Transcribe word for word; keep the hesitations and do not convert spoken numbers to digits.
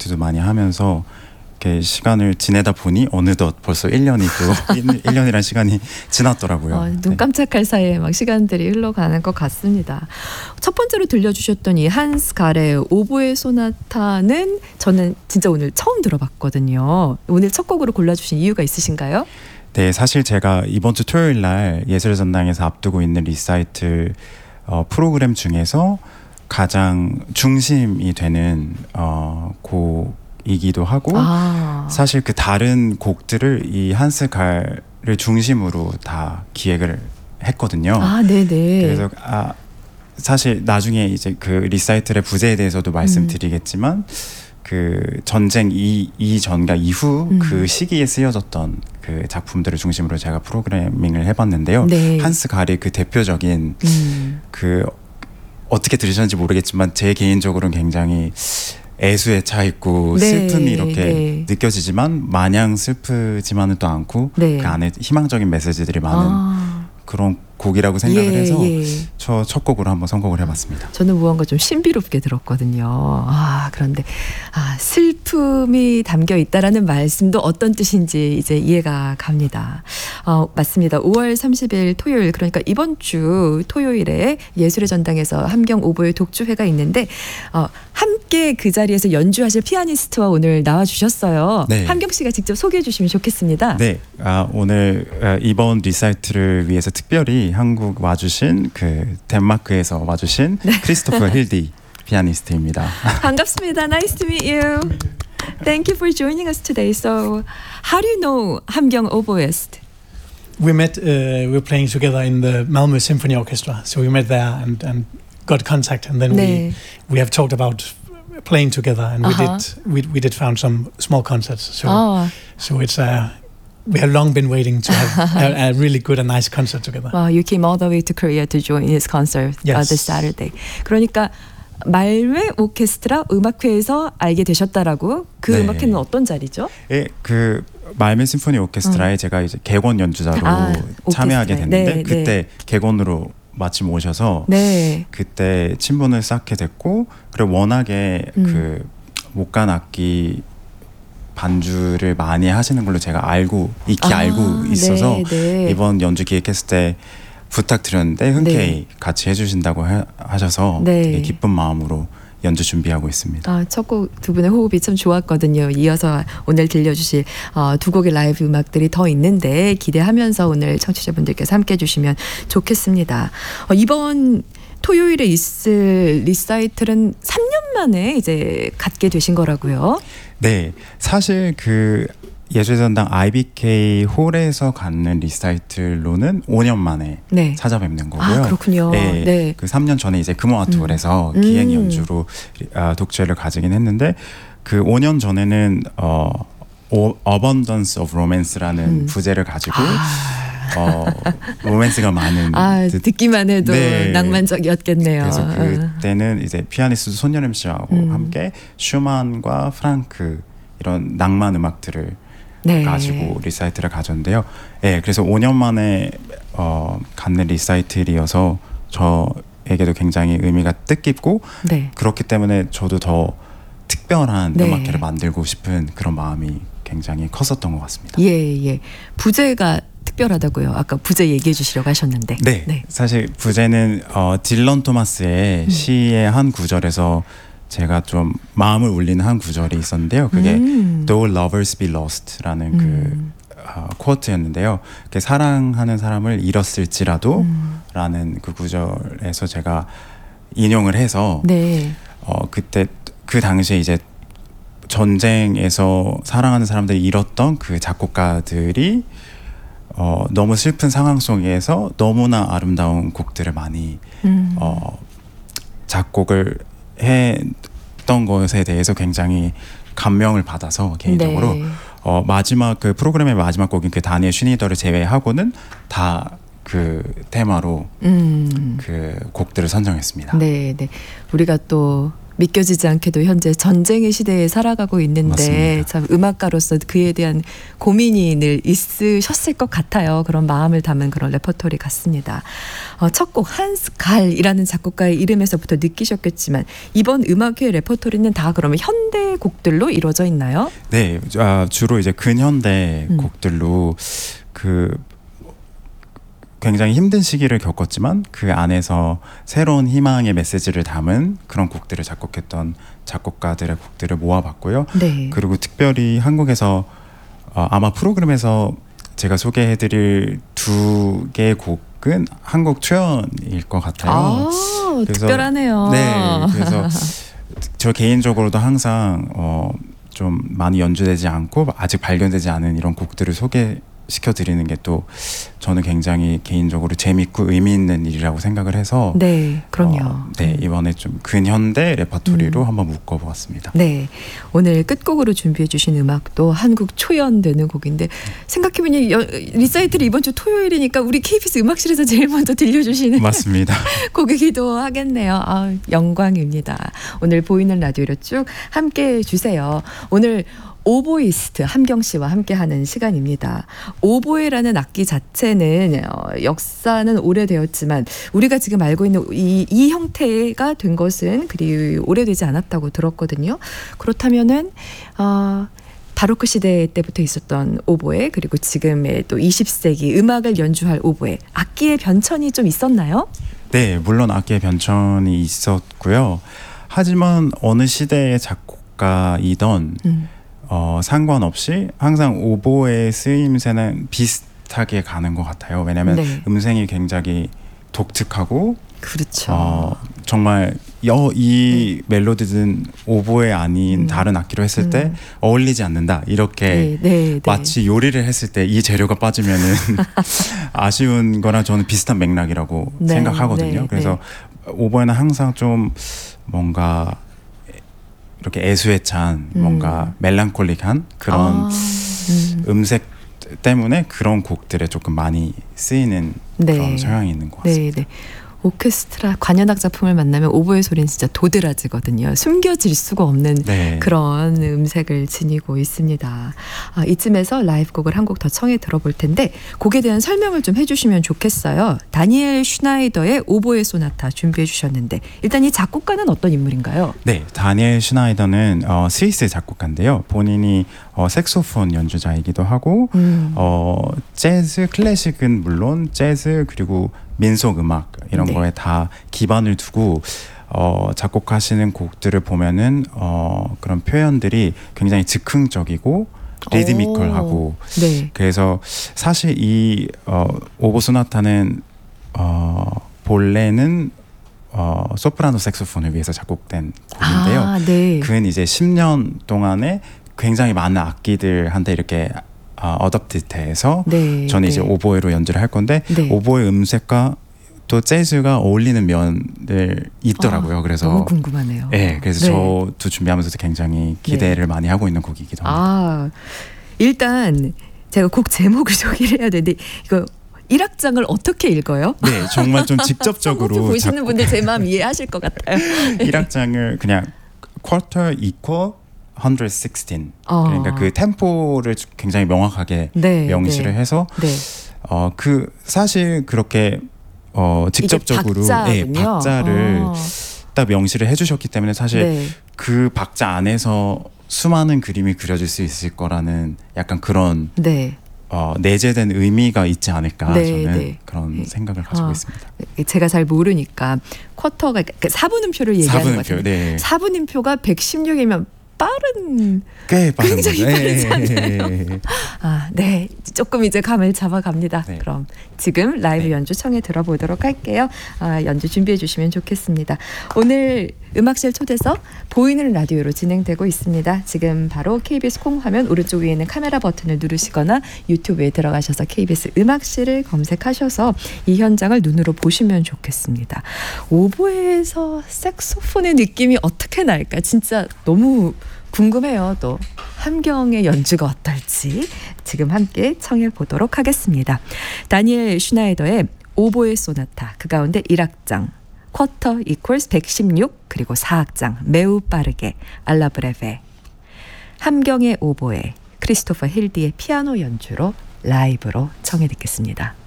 리사이트도 많이 하면서 이렇게 시간을 지내다 보니 어느덧 벌써 일 년이 또 일 년이란 시간이 지났더라고요. 어, 눈 깜짝할 사이에 막 시간들이 흘러가는 것 같습니다. 첫 번째로 들려주셨던 이 한스 가레의 오보에 소나타는 저는 진짜 오늘 처음 들어봤거든요. 오늘 첫 곡으로 골라주신 이유가 있으신가요? 네, 사실 제가 이번 주 토요일 날 예술의 전당에서 앞두고 있는 리사이틀 어, 프로그램 중에서 가장 중심이 되는 어, 곡이기도 하고 아. 사실 그 다른 곡들을 이 한스 갈을 중심으로 다 기획을 했거든요. 아, 네네. 그래서 아, 사실 나중에 이제 그 리사이틀의 부제에 대해서도 말씀드리겠지만 음. 그 전쟁 이, 이전과 이후 음. 그 시기에 쓰여졌던 그 작품들을 중심으로 제가 프로그래밍을 해봤는데요. 네. 한스 갈의 그 대표적인 음. 그 어떻게 들으셨는지 모르겠지만 제 개인적으로는 굉장히 애수에 차 있고 네. 슬픔이 이렇게 네. 느껴지지만 마냥 슬프지만은 또 않고 네. 그 안에 희망적인 메시지들이 많은 아. 그런 곡이라고 생각을 예, 해서 예. 저 첫 곡으로 한번 선곡을 해봤습니다. 저는 무언가 좀 신비롭게 들었거든요. 아, 그런데 아, 슬픔이 담겨 있다라는 말씀도 어떤 뜻인지 이제 이해가 갑니다. 어, 맞습니다. 오월 삼십일 토요일, 그러니까 이번 주 토요일에 예술의 전당에서 함경 오보의 독주회가 있는데 어, 함께 그 자리에서 연주하실 피아니스트와 오늘 나와주셨어요. 네. 함경 씨가 직접 소개해 주시면 좋겠습니다. 네, 아, 오늘 아, 이번 리사이트를 위해서 특별히 한국 와주신 그 덴마크에서 와주신 네. 크리스토퍼 힐디 피아니스트입니다. 반갑습니다. Nice to meet you. Thank you for joining us today. So, how do you know 함경 Oboist? We met. Uh, we were playing together in the Malmö Symphony Orchestra. So we met there and, and got contact, and then 네. we we have talked about playing together, and we Uh-huh. did we we did found some small concerts. So 아, so it's uh, we have long been waiting to have a, a really good and nice concert together. wow, you came all the way to Korea to join his concert uh, Yes. this Saturday. 그러니까 말회 오케스트라 음악회에서 알게 되셨다라고. 그 네. 음악회는 어떤 자리죠? 예, 그 말메 심포니 오케스트라에 음. 제가 이제 객원 연주자로 아, 참여하게 오케스트라에. 됐는데 네, 그때 네. 객원으로 마침 오셔서 네. 그때 친분을 쌓게 됐고 그리고 워낙에 음. 그 목관 악기 반주를 많이 하시는 걸로 제가 알고 익히 아, 알고 있어서 네, 네. 이번 연주 기획했을 때 부탁드렸는데 흔쾌히 네. 같이 해주신다고 하, 하셔서 네. 되게 기쁜 마음으로 연주 준비하고 있습니다. 아, 첫 곡 두 분의 호흡이 참 좋았거든요. 이어서 오늘 들려주실 어, 두 곡의 라이브 음악들이 더 있는데 기대하면서 오늘 청취자분들께서 함께 해주시면 좋겠습니다. 어, 이번 토요일에 있을 리사이틀은 삼 년 만에 이제 갖게 되신 거라고요. 네, 사실 그 예술전당 아이비케이 홀에서 갖는 리사이틀로는 오 년 만에 네. 찾아뵙는 거고요. 아, 그렇군요. 네, 네. 그 삼 년 전에 이제 금호아트홀에서 음. 기획 음. 연주로 아, 독주회를 가지긴 했는데 그 오 년 전에는 어, 오, Abundance of Romance라는 음. 부제를 가지고 아, 어, 로맨스가 많은 아 듯- 듣기만 해도 네. 낭만적이었겠네요. 그래서 어. 그때는 이제 피아니스트 손여름 씨하고 음. 함께 슈만과 프랑크 이런 낭만 음악들을 네. 가지고 리사이틀을 가졌는데요. 네, 그래서 오 년 만에 어, 갖는 리사이틀이어서 저에게도 굉장히 의미가 뜻깊고 네. 그렇기 때문에 저도 더 특별한 네. 음악회를 만들고 싶은 그런 마음이 굉장히 컸었던 것 같습니다. 예, 예. 부제가 특별하다고요. 아까 부제 얘기해 주시려고 하셨는데. 네, 네. 사실 부제는 어, 딜런 토마스의 음. 시의 한 구절에서 제가 좀 마음을 울리는 한 구절이 있었는데요. 그게 음. Though lovers be lost라는 음. 그 어, 쿼트였는데요. 그 사랑하는 사람을 잃었을지라도 음. 라는 그 구절에서 제가 인용을 해서 네. 어, 그때 그 당시에 이제 전쟁에서 사랑하는 사람들이 잃었던 그 작곡가들이 어, 너무 슬픈 상황 속에서 너무나 아름다운 곡들을 많이 음. 어, 작곡을 했던 것에 대해서 굉장히 감명을 받아서 개인적으로 네. 어, 마지막 그 프로그램의 마지막 곡인 그 다니엘 슈니더를 제외하고는 다 그 테마로 음. 그 곡들을 선정했습니다. 네, 네. 우리가 또 믿겨지지 않게도 현재 전쟁의 시대에 살아가고 있는데 맞습니다. 참 음악가로서 그에 대한 고민이 늘 있으셨을 것 같아요. 그런 마음을 담은 그런 레퍼토리 같습니다. 어, 첫 곡 한스 갈이라는 작곡가의 이름에서부터 느끼셨겠지만 이번 음악회 레퍼토리는 다 그러면 현대 곡들로 이루어져 있나요? 네, 아, 주로 이제 근현대 음. 곡들로 그 굉장히 힘든 시기를 겪었지만 그 안에서 새로운 희망의 메시지를 담은 그런 곡들을 작곡했던 작곡가들의 곡들을 모아봤고요. 네. 그리고 특별히 한국에서 어, 아마 프로그램에서 제가 소개해드릴 두 개의 곡은 한국 초연일 것 같아요. 아, 그래서- 특별하네요. 네, 그래서 저 개인적으로도 항상 어, 좀 많이 연주되지 않고 아직 발견되지 않은 이런 곡들을 소개시켜 드리는 게 또 저는 굉장히 개인적으로 재밌고 의미 있는 일이라고 생각을 해서 네, 그럼요. 어, 네, 이번에 좀 근현대 레퍼토리로 음. 한번 묶어보았습니다. 네, 오늘 끝곡으로 준비해 주신 음악도 한국 초연되는 곡인데 생각해보니 여- 리사이틀이 이번 주 토요일이니까 우리 케이비에스 음악실에서 제일 먼저 들려주시는 맞습니다. 곡이기도 하겠네요. 아, 영광입니다. 오늘 보이는 라디오로 쭉 함께해 주세요. 오늘 오보이스트 함경 씨와 함께하는 시간입니다. 오보에라는 악기 자체는 어, 역사는 오래되었지만 우리가 지금 알고 있는 이, 이 형태가 된 것은 그리 오래되지 않았다고 들었거든요. 그렇다면은 어, 바로크 시대 때부터 있었던 오보에 그리고 지금의 또 이십 세기 음악을 연주할 오보에 악기의 변천이 좀 있었나요? 네, 물론 악기의 변천이 있었고요. 하지만 어느 시대의 작곡가이던 음. 어, 상관없이 항상 오보의 쓰임새는 비슷하게 가는 것 같아요. 왜냐하면 네. 음색이 굉장히 독특하고 그렇죠. 어, 정말 여, 이 멜로디는 오보에 아닌 음. 다른 악기로 했을 때 음. 어울리지 않는다. 이렇게 네, 네, 네. 마치 요리를 했을 때 이 재료가 빠지면은 아쉬운 거랑 저는 비슷한 맥락이라고 네, 생각하거든요. 네, 그래서 오보에는 항상 좀 뭔가 이렇게 애수에 찬 음. 뭔가 멜랑콜릭한 그런 아, 음. 음색 때문에 그런 곡들에 조금 많이 쓰이는 네. 그런 성향이 있는 것 같습니다. 네, 네. 오케스트라 관현악 작품을 만나면 오보의 소리는 진짜 도드라지거든요. 숨겨질 수가 없는 네. 그런 음색을 지니고 있습니다. 아, 이쯤에서 라이브 곡을 한 곡 더 청해 들어볼 텐데 곡에 대한 설명을 좀 해주시면 좋겠어요. 다니엘 슈나이더의 오보의 소나타 준비해 주셨는데 일단 이 작곡가는 어떤 인물인가요? 네, 다니엘 슈나이더는 어, 스위스 작곡가인데요. 본인이 어, 색소폰 연주자이기도 하고 음. 어, 재즈, 클래식은 물론 재즈 그리고 민속 음악 이런 네. 거에 다 기반을 두고 어, 작곡하시는 곡들을 보면은 어, 그런 표현들이 굉장히 즉흥적이고 리드미컬하고 네. 그래서 사실 이 어, 오보 소나타는 어, 본래는 어, 소프라노 색소폰을 위해서 작곡된 곡인데요. 아, 네. 그는 이제 십 년 동안에 굉장히 많은 악기들한테 이렇게 어, 어댑트해서 네. 저는 네. 이제 오보에로 연주를 할 건데 네. 오보의 음색과 또 재즈가 어울리는 면들 있더라고요. 아, 그래서 너무 궁금하네요. 네, 그래서 네. 저도 준비하면서도 굉장히 기대를 많이 하고 있는 곡이기도 합니다. 아, 일단 제가 곡 제목을 소개를 해야 되는데 이거 일 악장을 어떻게 읽어요? 네, 정말 좀 직접적으로 성우표 보시는 작곡- 분들 제 마음 이해하실 것 같아요. 일 악장을 그냥 quarter equal 백십육 어. 그러니까 그 템포를 굉장히 명확하게 네, 명시를 네. 해서 네. 어 그 사실 그렇게 어 직접적으로 이게 예, 박자군요. 박자를 어. 딱 명시를 해주셨기 때문에 사실 네. 그 박자 안에서 수많은 그림이 그려질 수 있을 거라는 약간 그런 네. 어, 내재된 의미가 있지 않을까 네, 저는 네. 그런 네. 생각을 가지고 아, 있습니다. 제가 잘 모르니까 쿼터가 그러니까 사분음표를 얘기하는 것 사분음표, 같아요. 네. 사분음표가 백십육이면 빠른 꽤 빠른 굉장히 거죠. 빠르잖아요. 아, 네. 조금 이제 감을 잡아갑니다. 네. 그럼 지금 라이브 네. 연주 청해 들어보도록 할게요. 아, 연주 준비해 주시면 좋겠습니다. 오늘 음악실 초대석 보이는 라디오로 진행되고 있습니다. 지금 바로 케이비에스 콩 화면 오른쪽 위에 있는 카메라 버튼을 누르시거나 유튜브에 들어가셔서 케이비에스 음악실을 검색하셔서 이 현장을 눈으로 보시면 좋겠습니다. 오보에서 색소폰의 느낌이 어떻게 날까? 진짜 너무 궁금해요. 또 함경의 연주가 어떨지 지금 함께 청해 보도록 하겠습니다. 다니엘 슈나이더의 오보의 소나타 그 가운데 일 악장 쿼터 이퀄스 백십육 그리고 사 악장 매우 빠르게 알라브레베 함경의 오보에 크리스토퍼 힐디의 피아노 연주로 라이브로 청해 듣겠습니다.